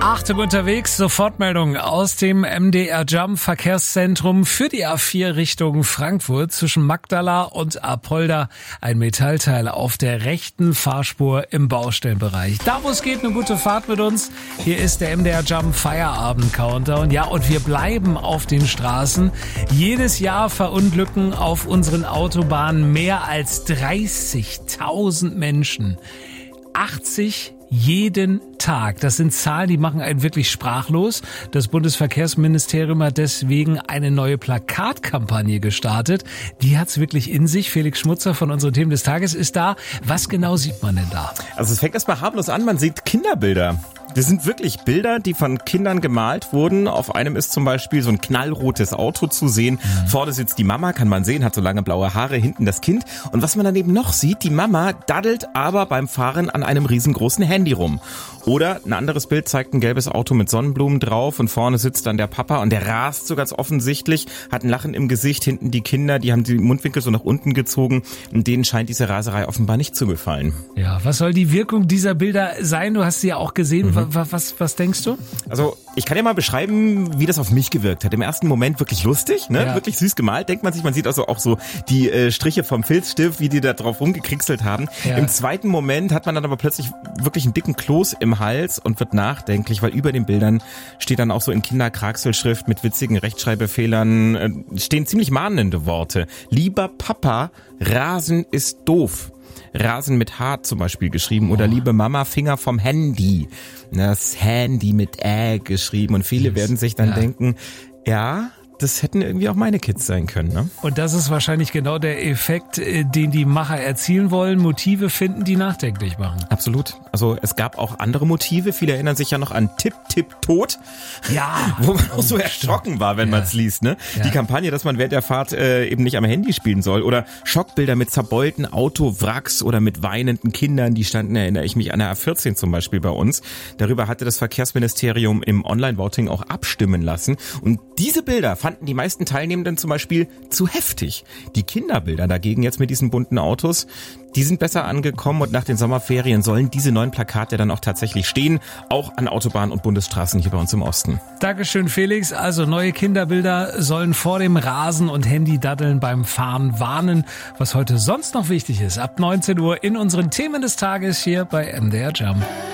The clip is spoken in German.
Achtung unterwegs, Sofortmeldung aus dem MDR Jump Verkehrszentrum für die A4 Richtung Frankfurt zwischen Magdala und Apolda. Ein Metallteil auf der rechten Fahrspur im Baustellenbereich. Da wo es geht, eine gute Fahrt mit uns. Hier ist der MDR Jump Feierabend Countdown. Ja, und wir bleiben auf den Straßen. Jedes Jahr verunglücken auf unseren Autobahnen mehr als 30.000 Menschen. 80 jeden Tag. Das sind Zahlen, die machen einen wirklich sprachlos. Das Bundesverkehrsministerium hat deswegen eine neue Plakatkampagne gestartet. Die hat's wirklich in sich. Felix Schmutzer von unseren Themen des Tages ist da. Was genau sieht man denn da? Also es fängt erstmal harmlos an. Man sieht Kinderbilder. Das sind wirklich Bilder, die von Kindern gemalt wurden. Auf einem ist zum Beispiel so ein knallrotes Auto zu sehen. Vorne sitzt die Mama, kann man sehen, hat so lange blaue Haare, hinten das Kind. Und was man daneben noch sieht, die Mama daddelt aber beim Fahren an einem riesengroßen Handy rum. Oder ein anderes Bild zeigt ein gelbes Auto mit Sonnenblumen drauf und vorne sitzt dann der Papa und der rast so ganz offensichtlich, hat ein Lachen im Gesicht, hinten die Kinder, die haben die Mundwinkel so nach unten gezogen und denen scheint diese Raserei offenbar nicht zu gefallen. Ja, was soll die Wirkung dieser Bilder sein? Du hast sie ja auch gesehen. Was denkst du? Also ich kann ja mal beschreiben, wie das auf mich gewirkt hat. Im ersten Moment wirklich lustig, ne? Ja. Wirklich süß gemalt, denkt man sich. Man sieht also auch so die Striche vom Filzstift, wie die da drauf rumgekriegselt haben. Ja. Im zweiten Moment hat man dann aber plötzlich wirklich einen dicken Kloß im Hals und wird nachdenklich, weil über den Bildern steht dann auch so in Kinderkraxelschrift mit witzigen Rechtschreibfehlern stehen ziemlich mahnende Worte. Lieber Papa, Rasen ist doof. Rasen mit H zum Beispiel geschrieben oder liebe Mama, Finger vom Handy. Das Handy mit geschrieben und viele werden sich dann denken, ja, das hätten irgendwie auch meine Kids sein können, ne? Und das ist wahrscheinlich genau der Effekt, den die Macher erzielen wollen. Motive finden, die nachdenklich machen. Absolut. Also es gab auch andere Motive. Viele erinnern sich ja noch an Tipp, Tipp, Tot. Ja. Wo man auch so erschrocken war, wenn man es liest, ne? Ja. Die Kampagne, dass man während der Fahrt eben nicht am Handy spielen soll. Oder Schockbilder mit zerbeulten Autowracks oder mit weinenden Kindern. Die standen, erinnere ich mich, an der A14 zum Beispiel bei uns. Darüber hatte das Verkehrsministerium im Online-Voting auch abstimmen lassen. Und diese Bilder fanden die meisten Teilnehmenden zum Beispiel zu heftig. Die Kinderbilder dagegen jetzt mit diesen bunten Autos, die sind besser angekommen und nach den Sommerferien sollen diese neuen Plakate dann auch tatsächlich stehen, auch an Autobahnen und Bundesstraßen hier bei uns im Osten. Dankeschön, Felix. Also neue Kinderbilder sollen vor dem Rasen und Handy-Daddeln beim Fahren warnen. Was heute sonst noch wichtig ist, ab 19 Uhr in unseren Themen des Tages hier bei MDR Jump.